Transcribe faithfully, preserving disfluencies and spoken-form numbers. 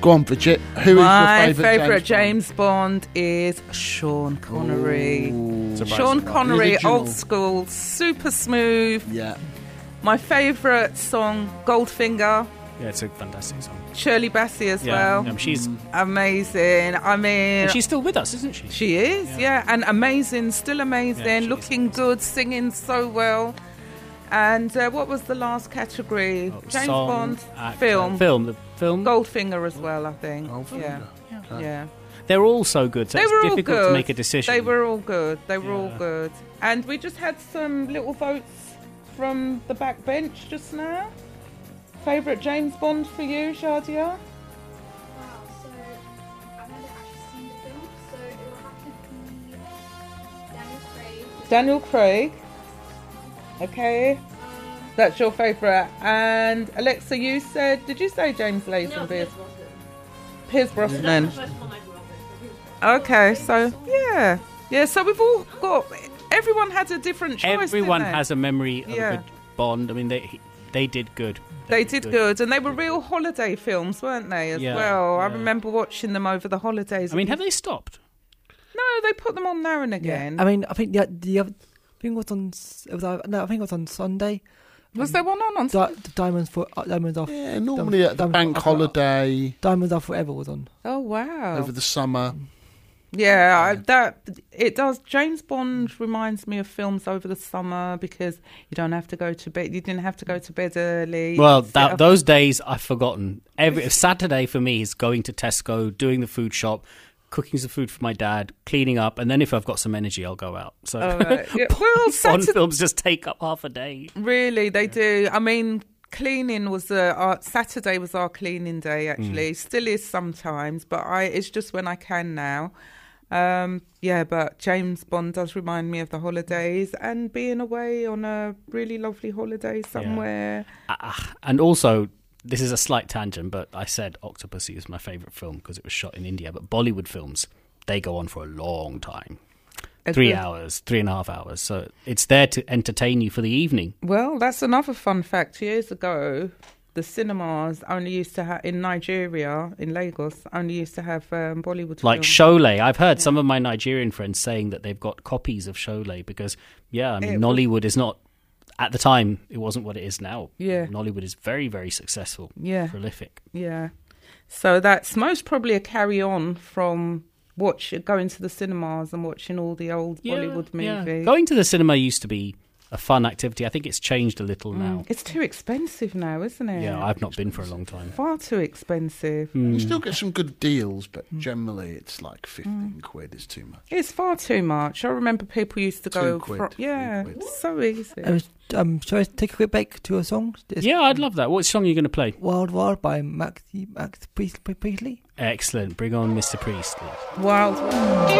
Go on, Bridget. Who is My your favourite favourite James, James Bond is Sean Connery. Ooh. Sean Connery, Original. old school, super smooth. Yeah. My favourite song, Goldfinger. Yeah, it's a fantastic song. Shirley Bassey as Yeah, well. um, she's Amazing. I mean, and she's still with us, isn't she? she is, yeah. Yeah. and amazing, still amazing, Yeah, she is looking amazing. good, singing so well. And uh, what was the last category? Oh, James song, Bond actor, film. film, the film. Goldfinger as well, I think. Goldfinger. Yeah, Okay. yeah. They're all so good, so They it's were all difficult good. to make a decision. They were all good. They were all Yeah. good. And we just had some little votes from the back bench just now. Favourite James Bond for you, Shadia? Wow, so I've never actually seen the film, so it will have to be Daniel Craig. Daniel Craig. Okay, Um, that's your favourite. And Alexa, you said, did you say James Lazenby? Pierce Brosnan. Okay, so yeah, yeah. So we've all got. Everyone had a different choice. Everyone didn't they? has a memory of Yeah. a good Bond. I mean, they they did good. They did good, and they were real holiday films, weren't they? As Yeah, well, I yeah. remember watching them over the holidays. I mean, have they stopped? No, they put them on now and Yeah. again. I mean, I think the the other thing was on. s- It was uh, no, I think it was on Sunday. Was there one on on? Di- the Diamonds for uh, Diamonds Off. Yeah, normally at the Diamonds bank Off- holiday, Diamonds Off Forever was on. Oh wow! over the summer. Yeah, I, that it does. James Bond reminds me of films over the summer because you don't have to go to bed. You didn't have to go to bed early. Well, Sit that, up- those days I've forgotten. Every Saturday for me is going to Tesco, doing the food shop, cooking some food for my dad, cleaning up, and then if I've got some energy, I'll go out. So Oh, right. Yeah, well, Bond Saturday, films just take up half a day. really, they do. I mean, cleaning was uh, our Saturday was our cleaning day. Mm. Actually, still is sometimes, but I it's just when I can now. Um, yeah, but James Bond does remind me of the holidays and being away on a really lovely holiday somewhere. Ah, and also, this is a slight tangent, but I said Octopussy is my favourite film because it was shot in India. But Bollywood films, they go on for a long time. Three Agreed. hours, three and a half hours. So it's there to entertain you for the evening. Well, that's another fun fact. Years ago, the cinemas only used to have in Nigeria, in Lagos, only used to have um, Bollywood Like films. Sholay. I've heard some of my Nigerian friends saying that they've got copies of Sholay because, yeah, I mean, It was- Nollywood is not, at the time, it wasn't what it is now. Yeah. Nollywood is very, very successful, Yeah, prolific. yeah. So that's most probably a carry on from watch going to the cinemas and watching all the old Bollywood Yeah. movies. Going to the cinema used to be a fun activity. I think it's changed a little now. It's too expensive now, isn't it? Yeah, I've not been for a long time. Far too expensive. You still get some good deals, but generally it's like fifteen quid is too much. It's far too much. I remember people used to go. Two quid, fro- three yeah, quid. it's so easy. Uh, um, shall I take a quick break to a song? It's Yeah, I'd love that. What song are you going to play? Wild Wild by Max Max Priest- Priestley. Excellent. Bring on Mister Priestley. Wild.